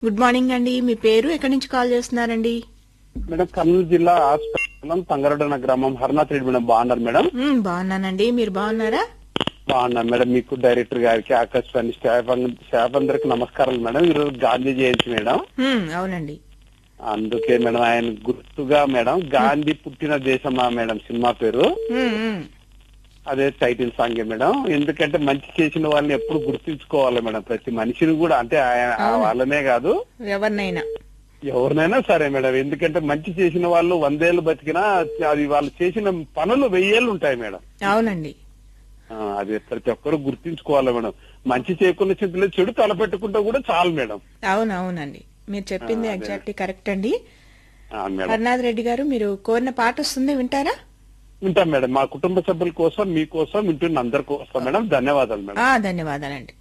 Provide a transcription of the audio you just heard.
Good morning అండి. మీ పేరు ఎక్కడి నుంచి కాల్ చేస్తున్నారండి? మేడం కర్నూలు జిల్లా హాస్పిటల్ తంగరడన గ్రామం హర్నాథ్ రెడ్డి మేడం బాగున్నారు మేడం? బాగున్నానండి. మీరు బాగున్నారా? బాగున్నా మేడం. మీకు డైరెక్టర్ గారికి ఆకాశవాణి స్టాఫ్ అందరికి నమస్కారాలు మేడం. ఈరోజు గాంధీ జయంతి మేడం. అవునండి. అందుకే మేడం ఆయన గుర్తుగా మేడం గాంధీ పుట్టిన దేశమా మేడం సినిమా పేరు అదే టైటిల్ సాంగ్ మేడం. ఎందుకంటే మంచి చేసిన వాళ్ళని ఎప్పుడు గుర్తించుకోవాలి మేడం. ప్రతి మనిషిని కూడా అంటే వాళ్ళనే కాదు ఎవరినైనా సరే మేడం. ఎందుకంటే మంచి చేసిన వాళ్ళు 100 ఏళ్ళు బతికినా అది వాళ్ళు చేసిన పనులు 1000 ఏళ్ళు ఉంటాయి మేడం. అవునండి. అది ప్రతి ఒక్కరు గుర్తించుకోవాలి మేడం. మంచి చేయకుండా చింతలే చెడు తలపెట్టుకుంటా కూడా చాలు మేడం. అవునవునండి, మీరు చెప్పింది ఎగ్జాక్ట్లీ కరెక్ట్ అండి. మేడం హర్నాథ్ రెడ్డి గారు, మీరు కోరిన పాట వస్తుంది, వింటారా? వింటాం మేడం. మా కుటుంబ సభ్యుల కోసం మీకోసం వింటున్న అందరి కోసం మేడం. ధన్యవాదాలు మేడం. ధన్యవాదాలండి.